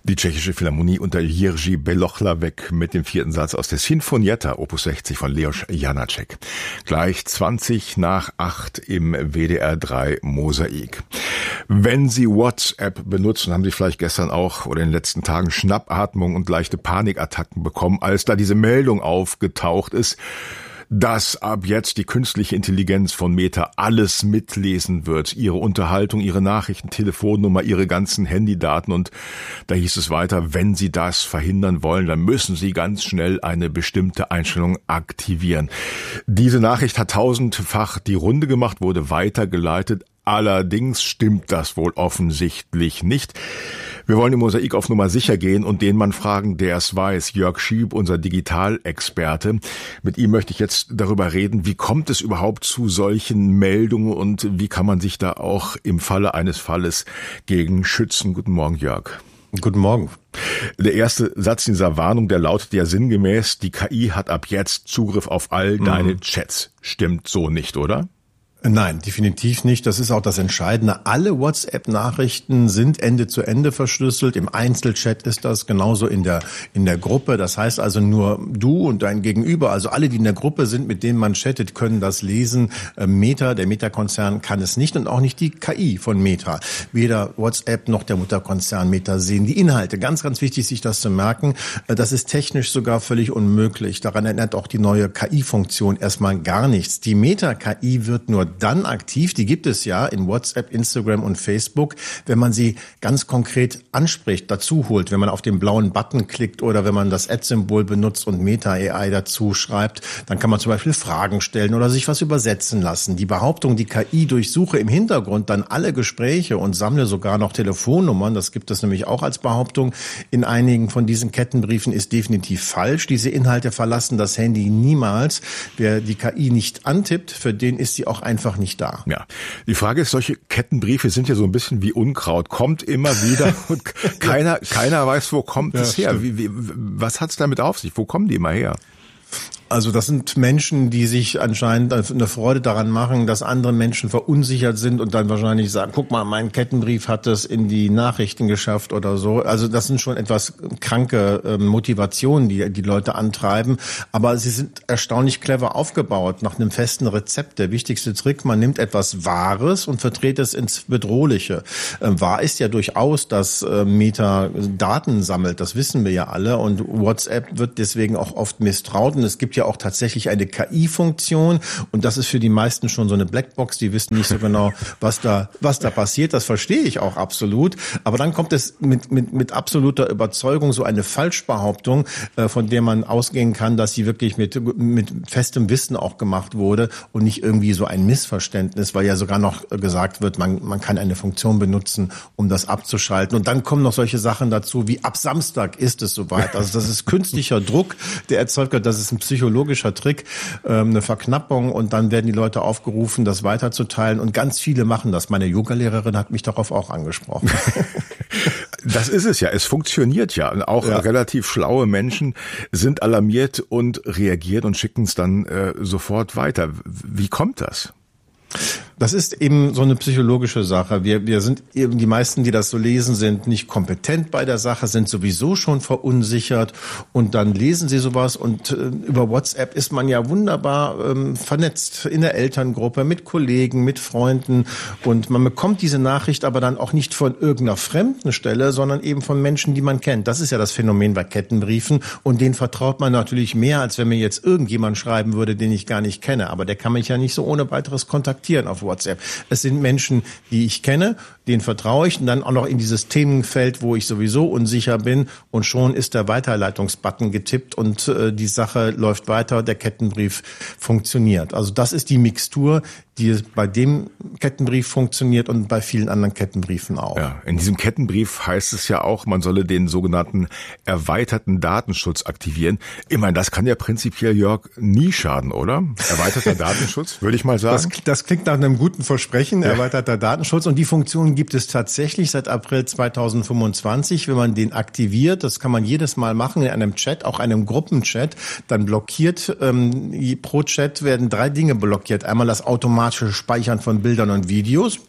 Die Tschechische Philharmonie unter Jiří Belohlavek mit dem 4. Satz aus der Sinfonietta, Opus 60 von Leos Janáček. Gleich 20:08 im WDR 3 Mosaik. Wenn Sie WhatsApp benutzen, haben Sie vielleicht gestern auch oder in den letzten Tagen Schnappatmung und leichte Panikattacken bekommen, als da diese Meldung aufgetaucht ist, dass ab jetzt die künstliche Intelligenz von Meta alles mitlesen wird. Ihre Unterhaltung, Ihre Nachrichten, Telefonnummer, Ihre ganzen Handydaten. Und da hieß es weiter, wenn Sie das verhindern wollen, dann müssen Sie ganz schnell eine bestimmte Einstellung aktivieren. Diese Nachricht hat tausendfach die Runde gemacht, wurde weitergeleitet. Allerdings stimmt das wohl offensichtlich nicht. Wir wollen im Mosaik auf Nummer sicher gehen und den Mann fragen, der es weiß, Jörg Schieb, unser Digitalexperte. Mit ihm möchte ich jetzt darüber reden, wie kommt es überhaupt zu solchen Meldungen und wie kann man sich da auch im Falle eines Falles gegen schützen. Guten Morgen, Jörg. Guten Morgen. Der erste Satz dieser Warnung, der lautet ja sinngemäß, die KI hat ab jetzt Zugriff auf all deine Chats. Stimmt so nicht, oder? Nein, definitiv nicht. Das ist auch das Entscheidende. Alle WhatsApp-Nachrichten sind Ende zu Ende verschlüsselt. Im Einzelchat ist das genauso in der Gruppe. Das heißt also nur du und dein Gegenüber, also alle, die in der Gruppe sind, mit denen man chattet, können das lesen. Meta, der Meta-Konzern, kann es nicht und auch nicht die KI von Meta. Weder WhatsApp noch der Mutterkonzern Meta sehen die Inhalte. Ganz, ganz wichtig, sich das zu merken. Das ist technisch sogar völlig unmöglich. Daran erinnert auch die neue KI-Funktion erstmal gar nichts. Die Meta-KI wird nur dann aktiv, die gibt es ja in WhatsApp, Instagram und Facebook, wenn man sie ganz konkret anspricht, dazu holt, wenn man auf den blauen Button klickt oder wenn man das Ad-Symbol benutzt und Meta-AI dazu schreibt, dann kann man zum Beispiel Fragen stellen oder sich was übersetzen lassen. Die Behauptung, die KI durchsuche im Hintergrund dann alle Gespräche und sammle sogar noch Telefonnummern, das gibt es nämlich auch als Behauptung in einigen von diesen Kettenbriefen, ist definitiv falsch. Diese Inhalte verlassen das Handy niemals. Wer die KI nicht antippt, für den ist sie auch einfach nicht da. Ja, die Frage ist, solche Kettenbriefe sind ja so ein bisschen wie Unkraut, kommt immer wieder und keiner weiß, wo kommt es her. Was hat's damit auf sich? Wo kommen die immer her? Also das sind Menschen, die sich anscheinend eine Freude daran machen, dass andere Menschen verunsichert sind und dann wahrscheinlich sagen, guck mal, mein Kettenbrief hat es in die Nachrichten geschafft oder so. Also das sind schon etwas kranke Motivationen, die Leute antreiben. Aber sie sind erstaunlich clever aufgebaut, nach einem festen Rezept. Der wichtigste Trick, man nimmt etwas Wahres und verdreht es ins Bedrohliche. Wahr ist ja durchaus, dass Meta Daten sammelt, das wissen wir ja alle. Und WhatsApp wird deswegen auch oft misstraut. Und es gibt ja auch tatsächlich eine KI-Funktion und das ist für die meisten schon so eine Blackbox, die wissen nicht so genau, was da passiert, das verstehe ich auch absolut, aber dann kommt es mit absoluter Überzeugung so eine Falschbehauptung, von der man ausgehen kann, dass sie wirklich mit festem Wissen auch gemacht wurde und nicht irgendwie so ein Missverständnis, weil ja sogar noch gesagt wird, man kann eine Funktion benutzen, um das abzuschalten und dann kommen noch solche Sachen dazu, wie ab Samstag ist es soweit, also das ist künstlicher Druck, der erzeugt wird, das ist ein psychologischer Trick, eine Verknappung und dann werden die Leute aufgerufen, das weiterzuteilen und ganz viele machen das. Meine Yogalehrerin hat mich darauf auch angesprochen. Das ist es ja, es funktioniert ja. Auch relativ schlaue Menschen sind alarmiert und reagieren und schicken es dann sofort weiter. Wie kommt das? Das ist eben so eine psychologische Sache. Wir sind eben, die meisten, die das so lesen, sind nicht kompetent bei der Sache, sind sowieso schon verunsichert und dann lesen sie sowas und über WhatsApp ist man ja wunderbar vernetzt in der Elterngruppe, mit Kollegen, mit Freunden und man bekommt diese Nachricht aber dann auch nicht von irgendeiner fremden Stelle, sondern eben von Menschen, die man kennt. Das ist ja das Phänomen bei Kettenbriefen und denen vertraut man natürlich mehr, als wenn mir jetzt irgendjemand schreiben würde, den ich gar nicht kenne. Aber der kann mich ja nicht so ohne weiteres kontaktieren auf WhatsApp. Es sind Menschen, die ich kenne, denen vertraue ich und dann auch noch in dieses Themenfeld, wo ich sowieso unsicher bin und schon ist der Weiterleitungsbutton getippt und die Sache läuft weiter, der Kettenbrief funktioniert. Also das ist die Mixtur, die bei dem Kettenbrief funktioniert und bei vielen anderen Kettenbriefen auch. Ja, in diesem Kettenbrief heißt es ja auch, man solle den sogenannten erweiterten Datenschutz aktivieren. Ich meine, das kann ja prinzipiell, Jörg, nie schaden, oder? Erweiterter Datenschutz, würde ich mal sagen. Das klingt nach einem guten Versprechen, erweiterter Datenschutz. Und die Funktion gibt es tatsächlich seit April 2025. Wenn man den aktiviert, das kann man jedes Mal machen in einem Chat, auch einem Gruppenchat, dann blockiert, pro Chat werden 3 Dinge blockiert. Einmal das automatische Speichern von Bildern und Videos.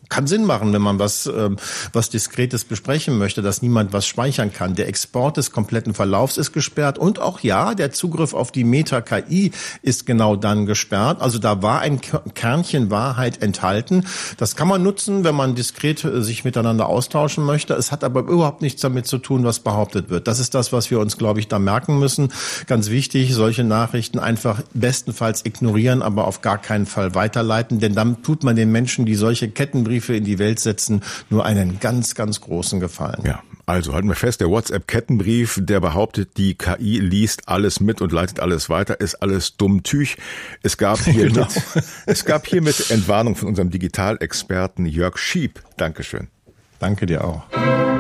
kann Sinn machen, wenn man was Diskretes besprechen möchte, dass niemand was speichern kann. Der Export des kompletten Verlaufs ist gesperrt und auch der Zugriff auf die Meta-KI ist genau dann gesperrt. Also da war ein Kernchen Wahrheit enthalten. Das kann man nutzen, wenn man diskret sich miteinander austauschen möchte. Es hat aber überhaupt nichts damit zu tun, was behauptet wird. Das ist das, was wir uns, glaube ich, da merken müssen. Ganz wichtig, solche Nachrichten einfach bestenfalls ignorieren, aber auf gar keinen Fall weiterleiten, denn dann tut man den Menschen, die solche Kettenbriefe in die Welt setzen, nur einen ganz, ganz großen Gefallen. Ja, also halten wir fest, der WhatsApp-Kettenbrief, der behauptet, die KI liest alles mit und leitet alles weiter, ist alles Dummtüch. Es gab hiermit Entwarnung von unserem Digitalexperten Jörg Schieb. Dankeschön. Danke dir auch.